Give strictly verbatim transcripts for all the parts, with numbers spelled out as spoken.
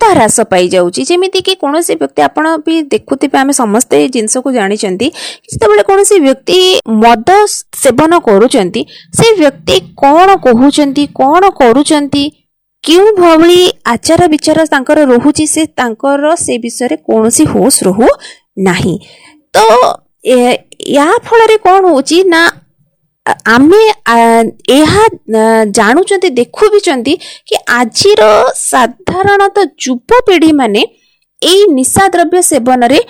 क्षमता ह्रास पाई जाउची जेमिति कि कोनोसी व्यक्ति आपण भी देखुथिबे आमे समस्त जिंस को जानिचंती जेतेबेले कोनोसी व्यक्ति मद सेवन करूचंती से व्यक्ति कोन कहूचंती कोन करूचंती क्यों भली आचार विचार तांकर रहुची से तांकर से विषय रे कोनोसी होश रहू नाही। तो या फल कौन होची ना आमे एहा जानुचंती देखु भी चंती कि आजिर साधारणतः युवपीढ़ी माने एई निशा द्रव्य सेवन रे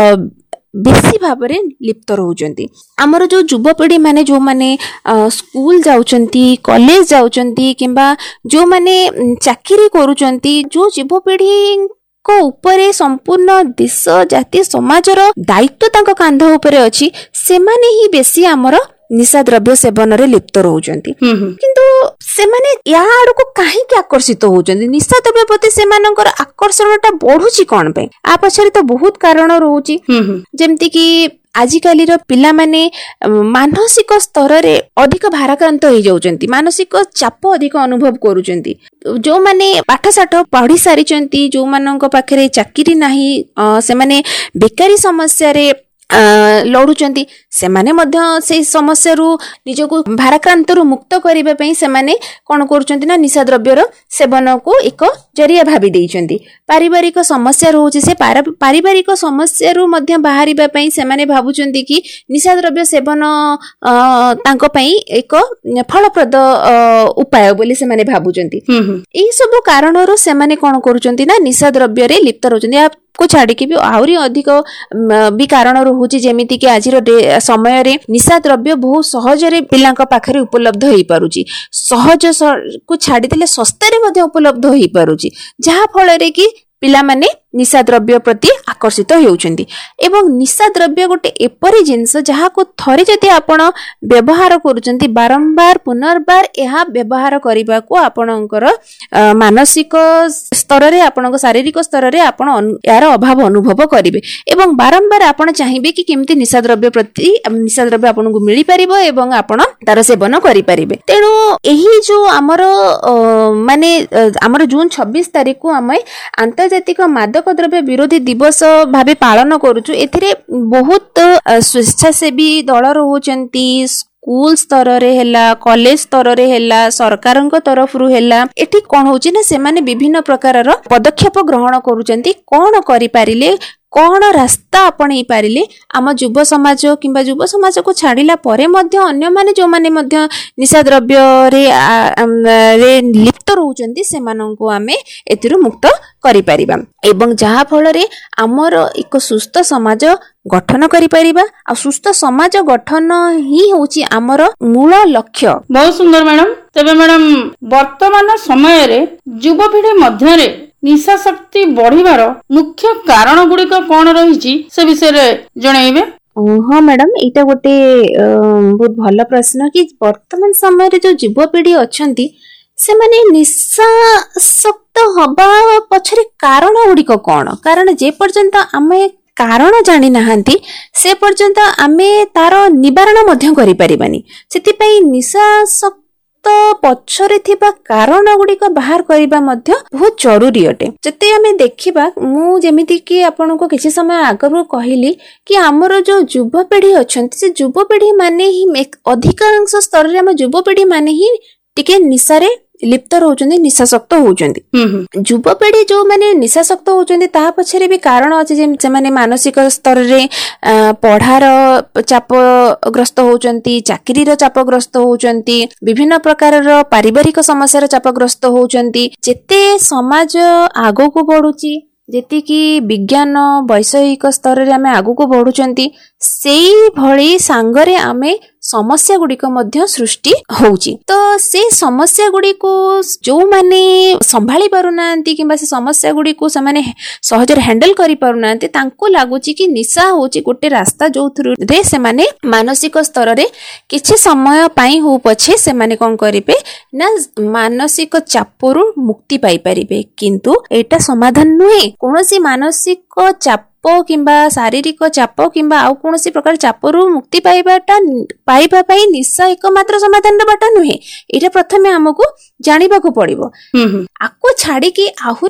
बेसी भाव में लिप्त रहउचंती। आमर जो युवपीढ़ी माने जो माने स्कूल जाउचंती कॉलेज जाउचंती किंबा जो माने चाकरी करूचंती जो युवपीढ़ी को उपरे संपूर्ण देश जाति समाजर दायित्व तांको कांध उपरे अछि से माने ही बेसी आमर निशा द्रव्य सेवन रे लिप्त रहउचंती। किंतु से माने या आड़ को काहे के आकर्षित होउचंती निशा द्रव्य प्रति से मानकर आकर्षणटा बढ़ुची कोन पे आ पछरे तो बहुत कारण रहउची जेमति कि आजिकाली रो पिला माने मानसिक स्तर रे अधिक भाराक्रांत हो जाउचंती मानसिक चाप अधिक अनुभव करूचंती। जो माने पाठ साठ पढ़ी सारिचंती जो मानक पाखरे चाकरी नाही से माने बेकारी समस्या रे लड़ुचंती से माने मध्य से समस्या रु निजको भाराक्रांत रु मुक्त करिबा पई से माने कोन करूचंती ना निशा द्रव्य रो सेवन को एक जरिया भाबी देइचंती। पारिवारिक समस्या रहउची से पारिवारिक समस्या रु मध्य बाहरिबा पई से माने भाबुचंती कि निशा द्रव्य सेवन तांको पई एक फलप्रद उपाय बोली से माने भाबुचंती। एई सब कारण रो से माने कोन करूचंती ना निशा द्रव्य रे लिप्त रहउचंती को छाड़ी की भी आहुरी अधिक भी कारण रहउची जेमिति कि आजिर समय रे निशा द्रव्य बहुत सहज रे पिलांक पाखरे उपलब्ध होई पारुची सहज को छाड़ी देले सस्ता रे मध्ये उपलब्ध होई पारुची जहा फल रे कि पिला माने निशा द्रव्य प्रति आकर्षित होउचंती। एवं निशा द्रव्य गोटे एपरी जिंस जहा को थरे जति आपण व्यवहार करूचंती बारंबार पुनर्बार एहा व्यवहार करिबा को आपणकर मानसिक स्तर रे आपणक शारीरिक स्तर रे आपण यार अभाव अनुभव करिवे एवं बारंबार आपण चाहिबे कि केमती निशा द्रव्य प्रति निशा द्रव्य आपनकु मिली परिबो एवं आपण तार सेवन करि परिबे। तेणु एही जो हमर माने हमर जून छब्बीस तारिख को हमें अंतर्जातिक मादक द्रव्य विरोधी दिवस भावे पालन करूछु। एथिरे बहुत स्वेच्छासेवी दल रहउचंती स्कूल स्तर रे हैला कॉलेज स्तर रे हैला सरकारक तरफ रु हैला एठी कोन होची ना से माने विभिन्न प्रकार रो पदक्षेप ग्रहण करूचंती कोन करि पारिले कौन रास्ता आपणई पारिले आम युव समाज किंबा युव समाज को छाड़िला परे मध्य अन्य माने जो माने मध्य निशा द्रव्य रे रे लिप्त रहउचंती से माननको आमे एतिरु मुक्त करि परिबा एवं जहा फल रे हमर एक सुस्थ समाज गठन करि परिबा आ सुस्थ समाज गठन ही होची हमर मूल लक्ष्य। बहुत सुंदर मैडम। तबे मैडम वर्तमान समय रे युव पीढ़ी मध्य रे निशा शक्ति बढ़िबार मुख्य कारण गुड़िक कौन रही से विषय जणाइबे। हाँ मैडम एटा गोटे बहुत भल प्रश्न कि वर्तमान समय रे जो युवपीढ़ी अछंती से माने निशासक्त हबा पछरे कारण गुड़िक कौन कारण जे पर्यंत आमे कारण जानी नाहंती से पर्यंत आमे तार निवारण मध्य करि परिबानी सेति पई निशासक्त तो पछरे थिबा कारण गुड़िक बाहर करिबा मध्य बहुत जरूरी अटे। जते आमे देखिबा मु जेमिति कि आपन को किछि समय आगरु कहिली कि हमर जो युवपीढ़ी अछंती से युवपीढ़ी माने ही अधिकांश स्तर रे हम युवपीढ़ी माने ही टिके निशारे लिप्त रहउचंदी निशासक्त होउचंदी। युवपीढ़ी जो माने निशासक्त होउचंदी ता पछरे भी कारण अछि जे माने मानसिक स्तर रे पढ़ार चाप ग्रस्त होउचंती चाकरी रो चाप ग्रस्त होउचंती विभिन्न प्रकार रो पारिवारिक समस्या रो चाप ग्रस्त होउचंती। जेते समाज आगो को बढ़ुची जेति कि विज्ञान वैषयिक स्तर रे आमे आगो को बढ़ुचंती सेई भली सांगरे आमे समस्या गुड़िक मध्य सृष्टि होउची। तो से समस्या गुड़ी को जो माने संभाली पारुनांती किंबा से समस्या गुड़ी को समाने सहजर हैंडल करि पारुनांती तांको लागुची कि निशा होची गोटे रास्ता जो थ्रू रे से माने मानसिक स्तर रे किछि समय पाई हो पछे से माने कोन करिवे ना मानसिक चापरु मुक्ति पाई परिबे। किंतु एटा समाधान नुहे कोनोसी मानसिक चाप किंबा शारीरिक चाप किंबा आउ कोनोसी प्रकार चापरु मुक्ति पाइबाटा पाइबा पई निशा एकमात्र समाधान बाट नुहे एटा प्रथमे हमकु जानिबा को पड़िबो। आको छाड़ी कि आहुरी